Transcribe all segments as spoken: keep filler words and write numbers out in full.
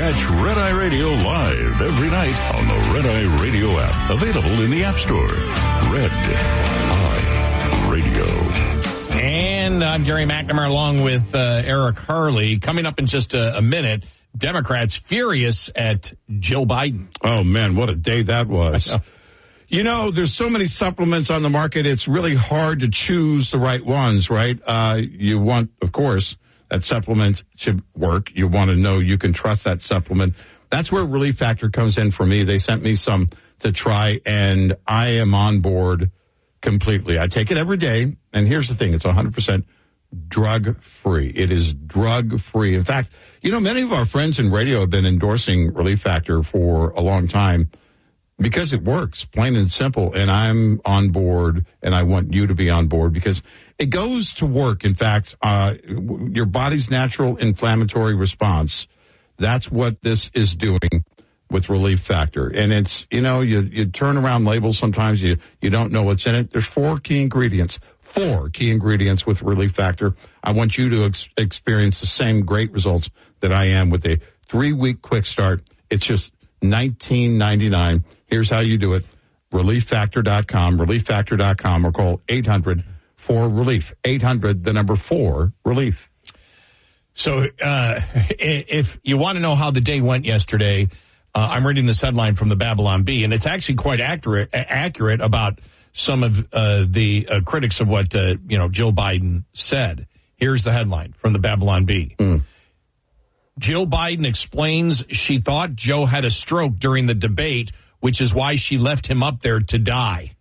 Catch Red Eye Radio live every night on the Red Eye Radio app. Available in the App Store. Red Eye Radio. And I'm Gary McNamara along with uh, Eric Harley. Coming up in just a, a minute, Democrats furious at Joe Biden. Oh, man, what a day that was. Know. You know, there's so many supplements on the market, it's really hard to choose the right ones, right? Uh, you want, of course, that supplement should work. You want to know you can trust that supplement. That's where Relief Factor comes in for me. They sent me some to try, and I am on board completely. I take it every day, and here's the thing. It's one hundred percent drug-free. It is drug-free. In fact, you know, many of our friends in radio have been endorsing Relief Factor for a long time because it works, plain and simple, and I'm on board, and I want you to be on board because it goes to work. In fact, uh, your body's natural inflammatory response, that's what this is doing with Relief Factor. And it's, you know, you, you turn around labels sometimes, you, you don't know what's in it. There's four key ingredients, four key ingredients with Relief Factor. I want you to ex- experience the same great results that I am with a three-week quick start. It's just nineteen ninety-nine. Here's how you do it. relief factor dot com, relief factor dot com, or call eight hundred four relief. eight hundred, the number four, relief. So uh, if you want to know how the day went yesterday, uh, I'm reading this headline from the Babylon Bee, and it's actually quite accurate, accurate about some of uh, the uh, critics of what uh, you know Joe Biden said. Here's the headline from the Babylon Bee. Mm. Jill Biden explains she thought Joe had a stroke during the debate, which is why she left him up there to die.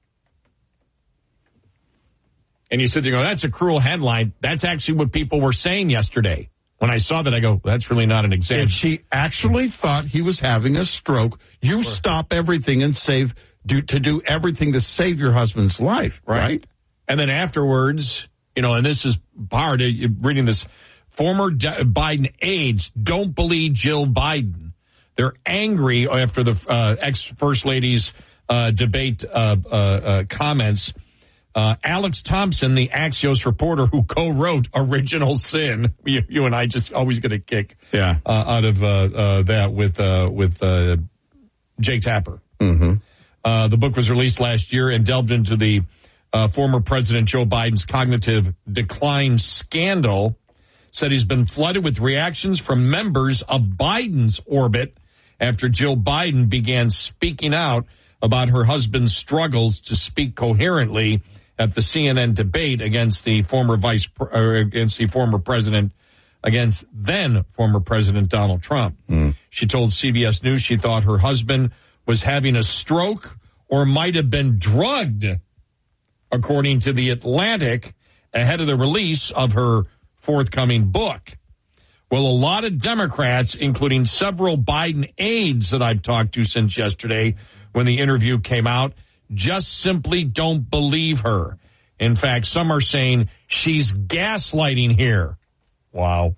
And you sit there and go, that's a cruel headline. That's actually what people were saying yesterday. When I saw that, I go, that's really not an example. If she actually thought he was having a stroke, you sure. stop everything and save do, to do everything to save your husband's life, right? right? And then afterwards, you know, and this is part of reading this, former De- Biden aides don't believe Jill Biden. They're angry after the uh, ex-First Lady's uh, debate uh, uh, uh, comments. Uh, Alex Thompson, the Axios reporter who co-wrote Original Sin, you, you and I just always get a kick yeah. uh, out of uh, uh, that with uh, with uh, Jake Tapper. Mm-hmm. Uh, the book was released last year and delved into the uh, former President Joe Biden's cognitive decline scandal. Said he's been flooded with reactions from members of Biden's orbit after Jill Biden began speaking out about her husband's struggles to speak coherently at the C N N debate against the former vice, or against the former president, against then former President Donald Trump. Mm. She told C B S News she thought her husband was having a stroke or might have been drugged, according to The Atlantic, ahead of the release of her forthcoming book. Well, a lot of Democrats, including several Biden aides that I've talked to since yesterday when the interview came out, just simply don't believe her. In fact, some are saying she's gaslighting here. Wow.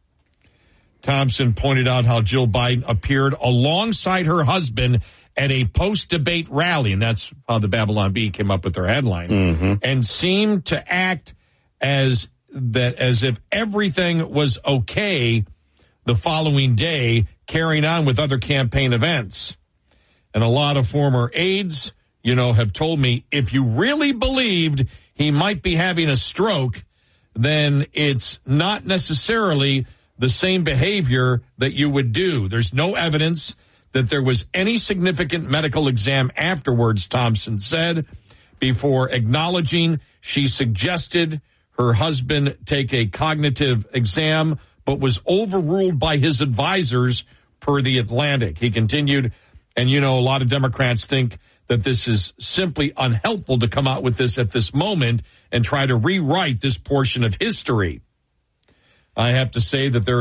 Thompson pointed out how Jill Biden appeared alongside her husband at a post-debate rally, and that's how the Babylon Bee came up with their headline, mm-hmm. and seemed to act as that as if everything was okay the following day, carrying on with other campaign events. And a lot of former aides, you know, have told me if you really believed he might be having a stroke, then it's not necessarily the same behavior that you would do. There's no evidence that there was any significant medical exam afterwards, Thompson said, before acknowledging she suggested her husband take a cognitive exam, but was overruled by his advisors, per The Atlantic. He continued, and, you know, a lot of Democrats think that this is simply unhelpful to come out with this at this moment and try to rewrite this portion of history. I have to say that there